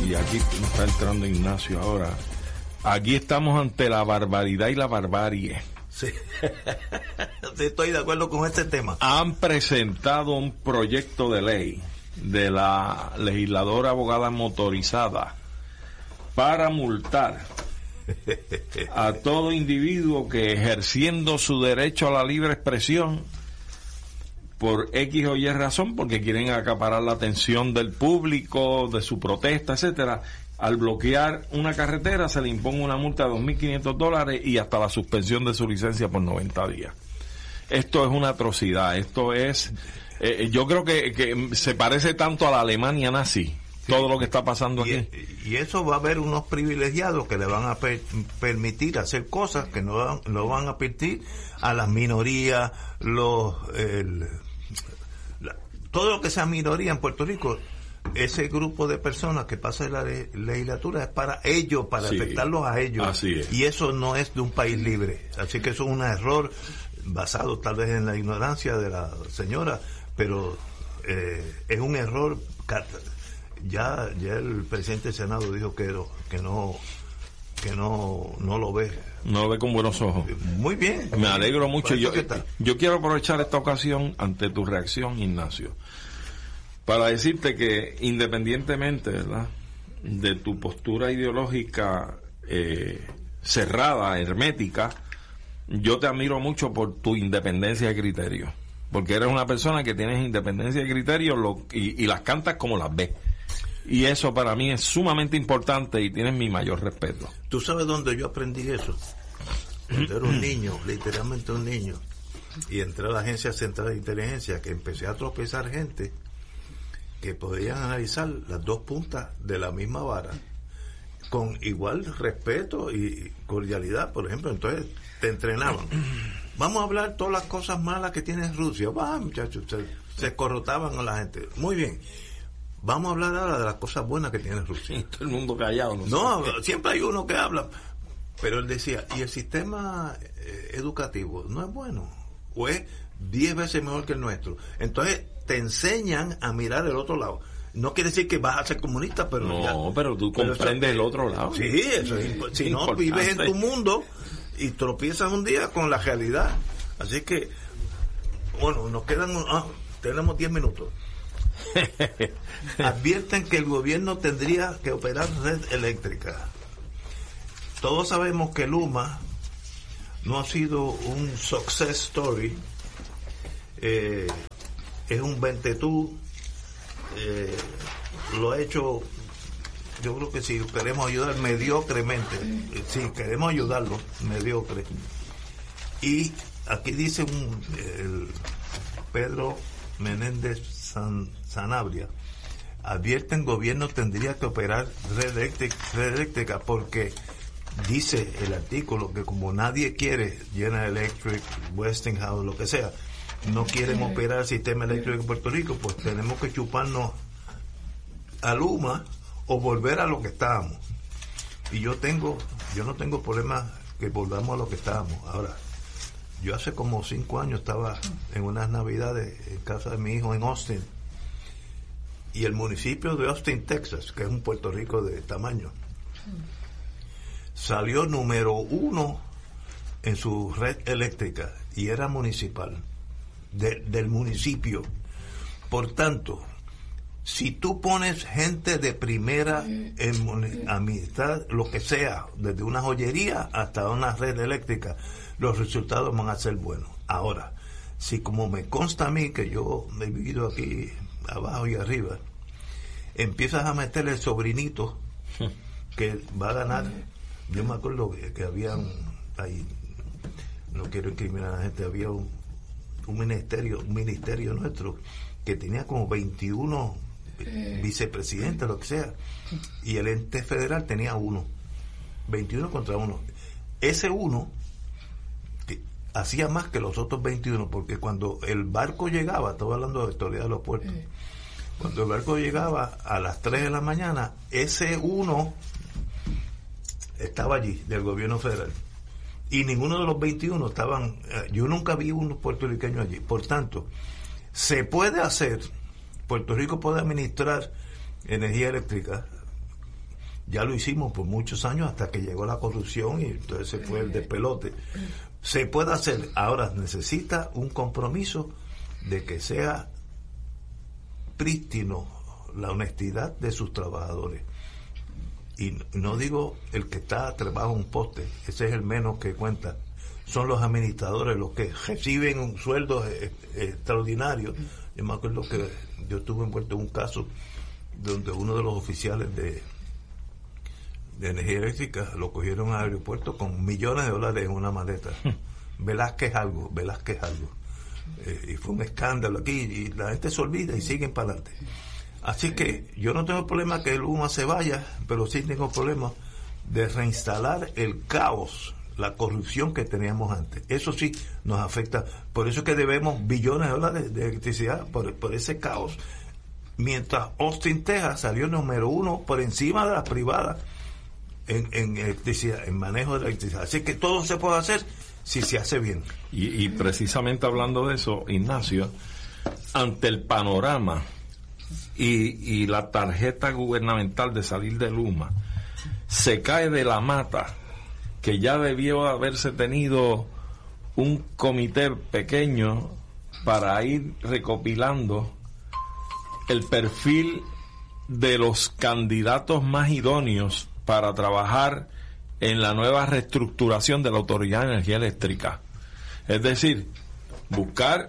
y aquí está entrando Ignacio ahora, aquí estamos ante la barbaridad y la barbarie. Sí. Estoy de acuerdo con este tema. Han presentado un proyecto de ley de la legisladora abogada motorizada para multar a todo individuo que, ejerciendo su derecho a la libre expresión por X o Y razón, porque quieren acaparar la atención del público, de su protesta, etcétera, al bloquear una carretera se le imponga una multa de $2,500 y hasta la suspensión de su licencia por 90 días. Esto es una atrocidad. Esto es, yo creo que se parece tanto a la Alemania nazi, todo lo que está pasando aquí. Y eso va a haber unos privilegiados que le van a permitir hacer cosas que no van a permitir a las minorías, todo lo que sea minoría en Puerto Rico. Ese grupo de personas que pasa en la legislatura es para ellos, para afectarlos a ellos. Así es. Y eso no es de un país libre. Así que eso es un error basado tal vez en la ignorancia de la señora, pero es un error. Ya el presidente del Senado dijo que no lo ve. No lo ve con buenos ojos. Muy bien. Me alegro mucho. Yo quiero aprovechar esta ocasión ante tu reacción, Ignacio, para decirte que independientemente, ¿verdad?, de tu postura ideológica cerrada, hermética, yo te admiro mucho por tu independencia de criterio, porque eres una persona que tienes independencia de criterio y las cantas como las ves, y eso para mí es sumamente importante y tienes mi mayor respeto. ¿Tú sabes dónde yo aprendí eso? Cuando era un niño, literalmente un niño, y entré a la Agencia Central de Inteligencia, que empecé a tropezar gente que podían analizar las dos puntas de la misma vara con igual respeto y cordialidad. Por ejemplo, entonces te entrenaban. Vamos a hablar todas las cosas malas que tiene Rusia. Va, muchachos, se corrotaban a la gente. Muy bien. Vamos a hablar ahora de las cosas buenas que tiene Rusia. Todo el mundo callado. No, siempre hay uno que habla. Pero él decía, ¿y el sistema educativo no es bueno? ¿O es 10 veces mejor que el nuestro? Entonces te enseñan a mirar el otro lado. No quiere decir que vas a ser comunista, pero no, pero tú comprendes el otro lado. Sí, eso es si no, vives en tu mundo y tropiezas un día con la realidad. Así que, bueno, nos quedan tenemos 10 minutos. Advierten que el gobierno tendría que operar red eléctrica. Todos sabemos que Luma no ha sido un success story. Es un ventetú. Lo ha hecho, yo creo que si queremos ayudar mediocremente, si queremos ayudarlo mediocre. Y aquí dice el Pedro Menéndez Sanabria, advierten gobierno tendría que operar red eléctrica porque dice el artículo que como nadie quiere, General Electric, Westinghouse, lo que sea, no quieren operar el sistema eléctrico en Puerto Rico, pues tenemos que chuparnos a Luma o volver a lo que estábamos. Y yo no tengo problema que volvamos a lo que estábamos. Ahora, yo hace como 5 años estaba en unas navidades en casa de mi hijo en Austin, y el municipio de Austin, Texas, que es un Puerto Rico de tamaño, salió número 1 en su red eléctrica, y era municipal, del municipio. Por tanto, si tú pones gente de primera en amistad, lo que sea, desde una joyería hasta una red eléctrica, los resultados van a ser buenos. Ahora, si como me consta a mí, que yo he vivido aquí abajo y arriba, empiezas a meterle el sobrinito que va a ganar. Yo me acuerdo que había ahí, no quiero incriminar a la gente, había un ministerio nuestro que tenía como 21 vicepresidentes, lo que sea, y el ente federal tenía 1, 21 contra 1. Ese 1 hacía más que los otros 21, porque cuando el barco llegaba, estaba hablando de la autoridad de los puertos, cuando el barco llegaba a las 3 de la mañana, ese 1 estaba allí, del gobierno federal, y ninguno de los 21 estaban. Yo nunca vi unos puertorriqueños allí. Por tanto, se puede hacer, Puerto Rico puede administrar energía eléctrica Ya lo hicimos por muchos años hasta que llegó la corrupción y entonces se fue el despelote. Se puede hacer, ahora necesita un compromiso de que sea prístino la honestidad de sus trabajadores. Y no digo el que está trabajo en un poste, ese es el menos que cuenta. Son los administradores los que reciben un sueldo extraordinario. Yo me acuerdo que yo estuve envuelto en un caso donde uno de los oficiales de energía eléctrica lo cogieron al aeropuerto con millones de dólares en una maleta. Velázquez algo. Y fue un escándalo aquí y la gente se olvida y siguen para adelante. Así que yo no tengo problema que el Luma se vaya, pero sí tengo problema de reinstalar el caos, la corrupción que teníamos antes. Eso sí nos afecta. Por eso es que debemos billones de dólares de electricidad por ese caos. Mientras Austin, Texas salió número 1 por encima de las privadas en electricidad, en manejo de la electricidad. Así que todo se puede hacer si se hace bien. Y precisamente hablando de eso, Ignacio, ante el panorama y la tarjeta gubernamental de salir de Luma, se cae de la mata que ya debió haberse tenido un comité pequeño para ir recopilando el perfil de los candidatos más idóneos para trabajar en la nueva reestructuración de la Autoridad de Energía Eléctrica. Es decir, buscar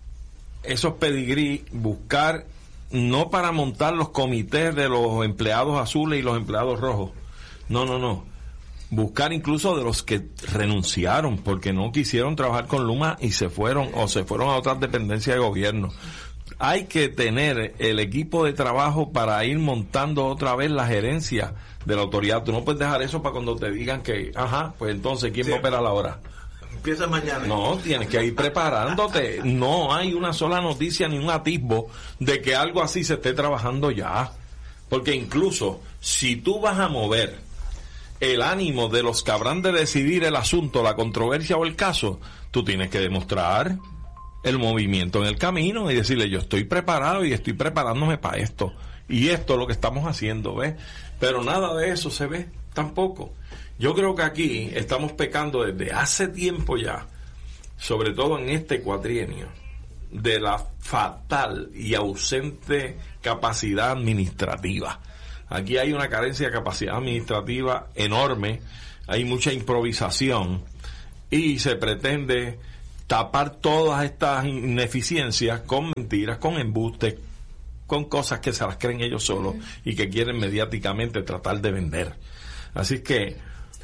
esos pedigrí, buscar no para montar los comités de los empleados azules y los empleados rojos. No. Buscar incluso de los que renunciaron porque no quisieron trabajar con Luma y se fueron a otras dependencias de gobierno. Hay que tener el equipo de trabajo para ir montando otra vez la gerencia de la autoridad. Tú no puedes dejar eso para cuando te digan que, pues entonces, ¿quién va a operar ahora? Empieza mañana. No, tienes que ir preparándote. No hay una sola noticia ni un atisbo de que algo así se esté trabajando ya. Porque incluso, si tú vas a mover el ánimo de los que habrán de decidir el asunto, la controversia o el caso, tú tienes que demostrar el movimiento en el camino y decirle, yo estoy preparado y estoy preparándome para esto. Y esto es lo que estamos haciendo, ¿ves? Pero nada de eso se ve tampoco. Yo creo que aquí estamos pecando desde hace tiempo ya, sobre todo en este cuatrienio, de la fatal y ausente capacidad administrativa. Aquí hay una carencia de capacidad administrativa enorme, hay mucha improvisación y se pretende tapar todas estas ineficiencias con mentiras, con embustes, con cosas que se las creen ellos solos y que quieren mediáticamente tratar de vender. Así que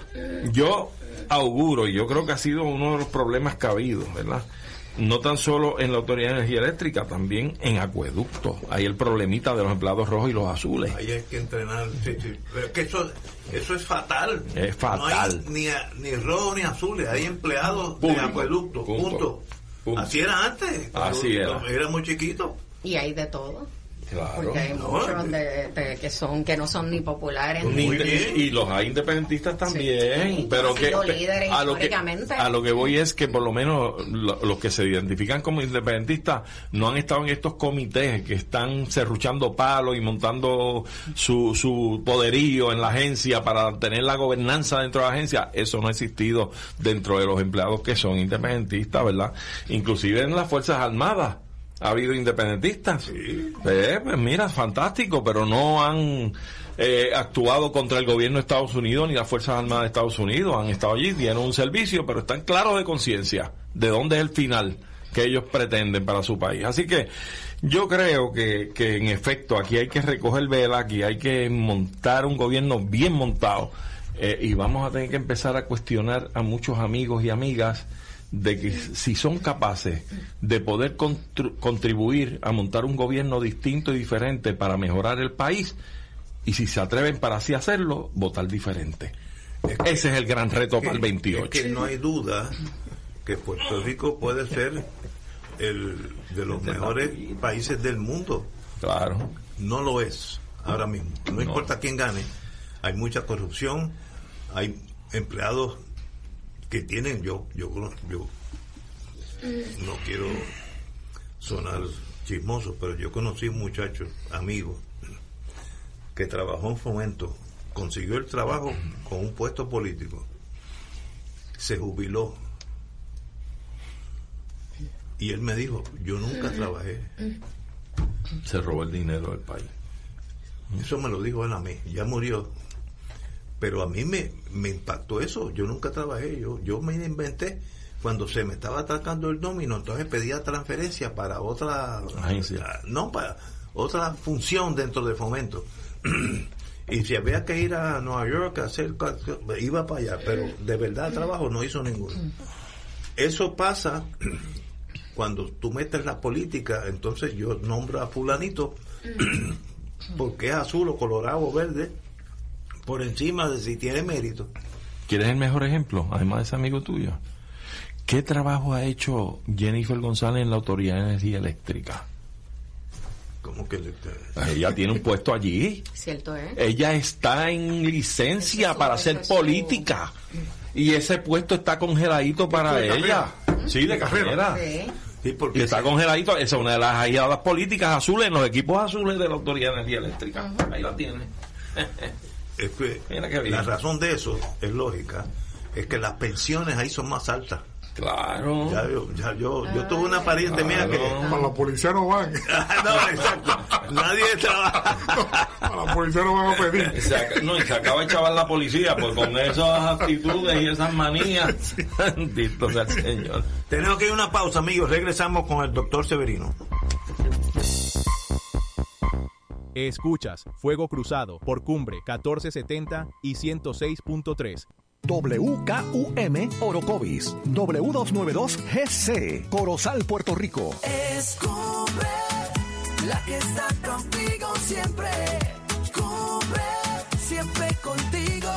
yo auguro, y yo creo que ha sido uno de los problemas que ha habido, ¿verdad? No tan solo en la Autoridad de Energía Eléctrica, también en acueductos. Hay el problemita de los empleados rojos y los azules. Ahí hay que entrenar. Sí. Pero es que eso es fatal. Es fatal. No hay ni rojos ni azules. Hay empleados público, de acueductos. Punto. Así era antes. Así era. Era muy chiquito. Y hay de todo. Claro. Porque hay muchos que no son ni populares y los hay independentistas también, sí, pero que a lo que voy es que por lo menos los que se identifican como independentistas no han estado en estos comités que están serruchando palos y montando su poderío en la agencia para tener la gobernanza dentro de la agencia. Eso no ha existido dentro de los empleados que son independentistas, ¿verdad? Inclusive en las Fuerzas Armadas ha habido independentistas. Sí. Pues mira, fantástico, pero no han actuado contra el gobierno de Estados Unidos ni las Fuerzas Armadas de Estados Unidos. Han estado allí, dieron un servicio, pero están claros de conciencia de dónde es el final que ellos pretenden para su país. Así que yo creo que en efecto aquí hay que recoger vela, aquí hay que montar un gobierno bien montado, y vamos a tener que empezar a cuestionar a muchos amigos y amigas de que si son capaces de poder contribuir a montar un gobierno distinto y diferente para mejorar el país, y si se atreven para así hacerlo, votar diferente. Ese es el gran reto para el 28. Es que no hay duda que Puerto Rico puede ser de los mejores países del mundo. Claro. No lo es ahora mismo. No importa quién gane. Hay mucha corrupción, hay empleados que tienen, yo no quiero sonar chismoso, pero yo conocí un muchacho, amigo, que trabajó en Fomento consiguió el trabajo con un puesto político, se jubiló y él me dijo, yo nunca trabajé. Se robó el dinero del país. Eso me lo dijo él a mí, ya murió, pero a mí me impactó eso. Yo nunca trabajé, yo me inventé cuando se me estaba atacando el nómino, entonces pedía transferencia para otra agencia, no, para otra función dentro de Fomento. Y si había que ir a Nueva York a hacer, iba para allá, pero de verdad trabajo no hizo ninguno. Eso pasa cuando tú metes la política. Entonces yo nombro a fulanito porque es azul o colorado o verde por encima de si tiene mérito. ¿Quieres el mejor ejemplo? Además de ese amigo tuyo, ¿qué trabajo ha hecho Jennifer González en la Autoridad de Energía Eléctrica? ¿Cómo que ella tiene un puesto allí? Cierto, ¿eh? Ella está en licencia para hacer política y ese puesto está congeladito para ella. Sí, de carrera. Sí, porque y está congeladito. Esa es una de las aliadas políticas azules en los equipos azules de la Autoridad de Energía Eléctrica. Ahí la tiene. Es que la razón de eso es lógica, es que las pensiones ahí son más altas. Claro. Yo tuve una pariente mía que para la policía no van. No, exacto. Nadie trabaja. Para la policía no van a pedir. Y se acaba de chavar la policía pues con esas actitudes y esas manías. Bendito sea el Señor. Tenemos que ir a una pausa, amigos. Regresamos con el doctor Severino. Escuchas Fuego Cruzado por Cumbre 1470 y 106.3. WKUM Orocovis, W292 GC, Corozal, Puerto Rico. Es Cumbre, la que está contigo siempre. Cumbre, siempre contigo.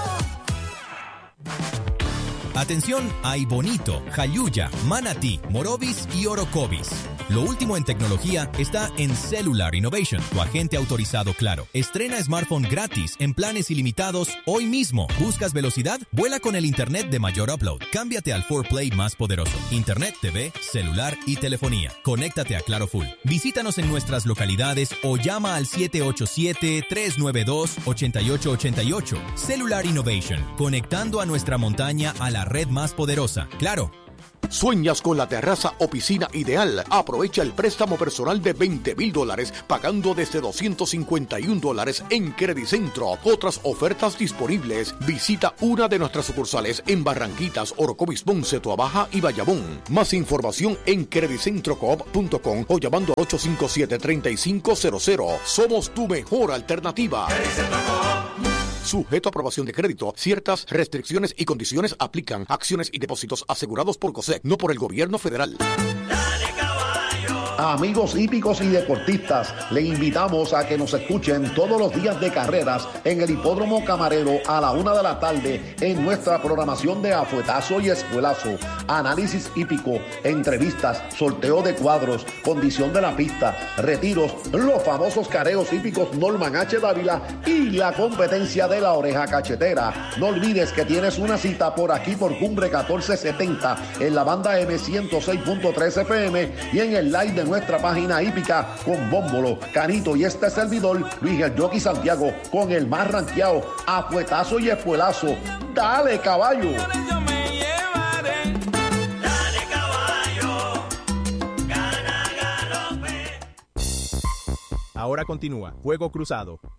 Atención a Ibonito, Jayuya, Manatí, Morovis y Orocovis. Lo último en tecnología está en Cellular Innovation, tu agente autorizado Claro. Estrena smartphone gratis en planes ilimitados hoy mismo. ¿Buscas velocidad? Vuela con el internet de mayor upload. Cámbiate al 4Play más poderoso. Internet, TV, celular y telefonía. Conéctate a Claro Full. Visítanos en nuestras localidades o llama al 787-392-8888. Cellular Innovation, conectando a nuestra montaña a la red más poderosa. Claro. ¿Sueñas con la terraza o piscina ideal? Aprovecha el préstamo personal de $20,000 pagando desde $251 en Credicentro. Otras ofertas disponibles. Visita una de nuestras sucursales en Barranquitas, Orocovis, Ponce, Toabaja y Bayamón. Más información en credicentrocoop.com o llamando al 857-3500. Somos tu mejor alternativa. Sujeto a aprobación de crédito. Ciertas restricciones y condiciones aplican. Acciones y depósitos asegurados por COSEC, no por el gobierno federal. Amigos hípicos y deportistas, le invitamos a que nos escuchen todos los días de carreras en el Hipódromo Camarero a la 1 de la tarde en nuestra programación de Afuetazo y Espuelazo. Análisis hípico, entrevistas, sorteo de cuadros, condición de la pista, retiros, los famosos careos hípicos Norman H. Dávila y la competencia de la oreja cachetera. No olvides que tienes una cita por aquí por Cumbre 1470 en la banda M106.3 FM y en el live de nuestra página hípica con Bómbolo, Canito y este servidor Luis el Jockey Santiago con el más ranqueado Afuetazo y Espuelazo. ¡Dale, caballo! Ahora continúa Fuego Cruzado